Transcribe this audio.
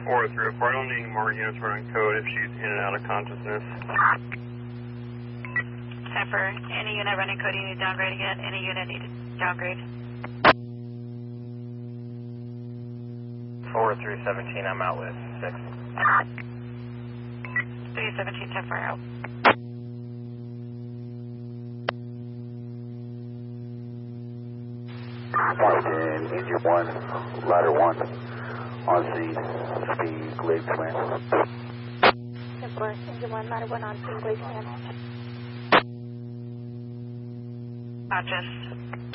40304. I don't need any more units running code if she's in and out of consciousness. Temper, any unit running code, you need downgrade again. Any unit need downgrade. 40317, I'm out with 6. 317, Temper out. Washington, engine 1, ladder 1, on scene, speed, glade command. Temper, engine 1, ladder 1, on scene, glade command. Conscious.